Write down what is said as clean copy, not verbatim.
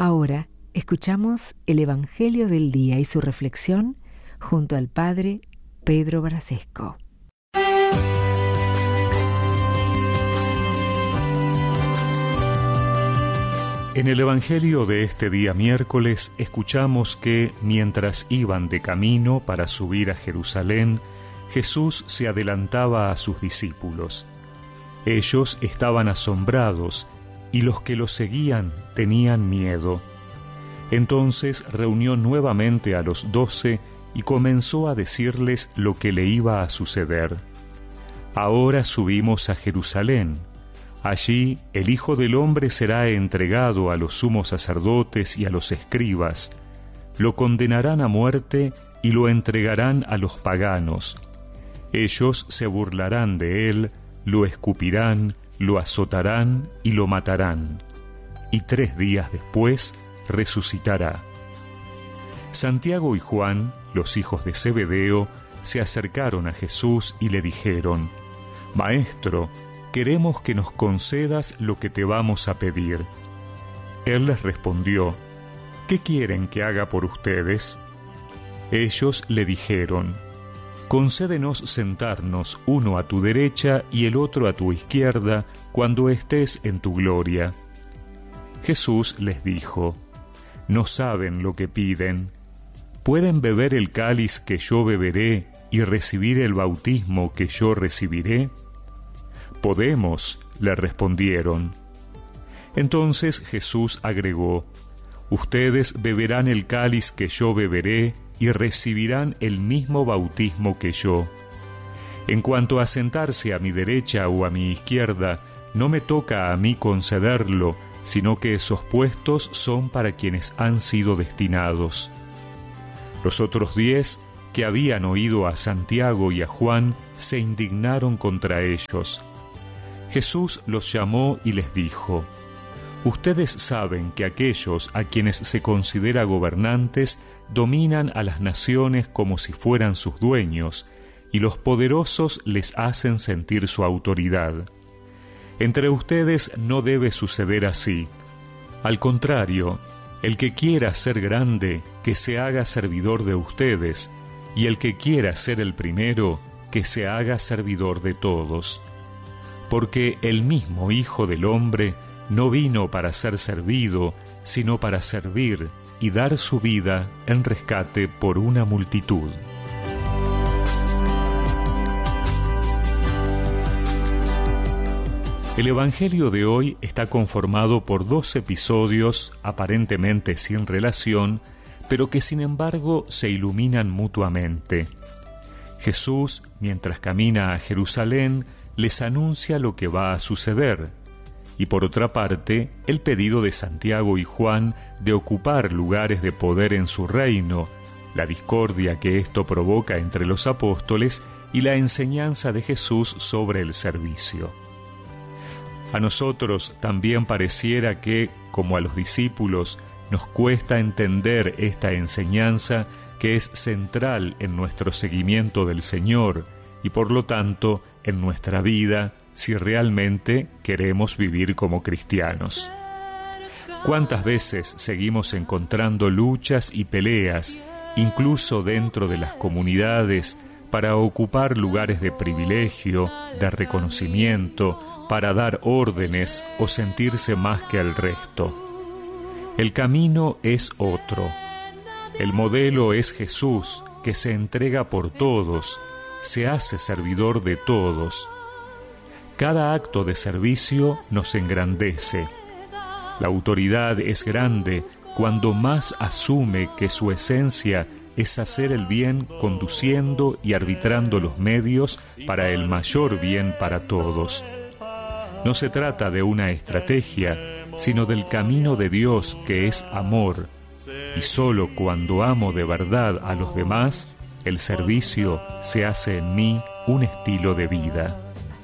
Ahora escuchamos el Evangelio del día y su reflexión junto al Padre Pedro Brasesco. En el Evangelio de este día miércoles escuchamos que mientras iban de camino para subir a Jerusalén, Jesús se adelantaba a sus discípulos. Ellos estaban asombrados y los que lo seguían tenían miedo. Entonces reunió nuevamente a los 12 y comenzó a decirles lo que le iba a suceder. Ahora subimos a Jerusalén. Allí el Hijo del Hombre será entregado a los sumos sacerdotes y a los escribas. Lo condenarán a muerte y lo entregarán a los paganos. Ellos se burlarán de él, lo escupirán, lo azotarán y lo matarán. Y 3 días después resucitará. Santiago y Juan, los hijos de Zebedeo, se acercaron a Jesús y le dijeron: «Maestro, queremos que nos concedas lo que te vamos a pedir». Él les respondió: «¿Qué quieren que haga por ustedes?». Ellos le dijeron: «Concédenos sentarnos uno a tu derecha y el otro a tu izquierda cuando estés en tu gloria». Jesús les dijo: «No saben lo que piden. ¿Pueden beber el cáliz que yo beberé y recibir el bautismo que yo recibiré?». «Podemos», le respondieron. Entonces Jesús agregó: «Ustedes beberán el cáliz que yo beberé y recibirán el mismo bautismo que yo. En cuanto a sentarse a mi derecha o a mi izquierda, no me toca a mí concederlo, sino que esos puestos son para quienes han sido destinados». Los otros 10, que habían oído a Santiago y a Juan, se indignaron contra ellos. Jesús los llamó y les dijo: «Ustedes saben que aquellos a quienes se considera gobernantes dominan a las naciones como si fueran sus dueños, y los poderosos les hacen sentir su autoridad. Entre ustedes no debe suceder así. Al contrario, el que quiera ser grande, que se haga servidor de ustedes, y el que quiera ser el primero, que se haga servidor de todos. Porque el mismo Hijo del Hombre no vino para ser servido, sino para servir y dar su vida en rescate por una multitud». El Evangelio de hoy está conformado por 2 episodios aparentemente sin relación, pero que sin embargo se iluminan mutuamente. Jesús, mientras camina a Jerusalén, les anuncia lo que va a suceder, y por otra parte, el pedido de Santiago y Juan de ocupar lugares de poder en su reino, la discordia que esto provoca entre los apóstoles y la enseñanza de Jesús sobre el servicio. A nosotros también pareciera que, como a los discípulos, nos cuesta entender esta enseñanza que es central en nuestro seguimiento del Señor y por lo tanto en nuestra vida si realmente queremos vivir como cristianos. ¿Cuántas veces seguimos encontrando luchas y peleas, incluso dentro de las comunidades, para ocupar lugares de privilegio, de reconocimiento, para dar órdenes o sentirse más que el resto? El camino es otro. El modelo es Jesús, que se entrega por todos, se hace servidor de todos. Cada acto de servicio nos engrandece. La autoridad es grande cuando más asume que su esencia es hacer el bien conduciendo y arbitrando los medios para el mayor bien para todos. No se trata de una estrategia, sino del camino de Dios que es amor, y solo cuando amo de verdad a los demás, el servicio se hace en mí un estilo de vida.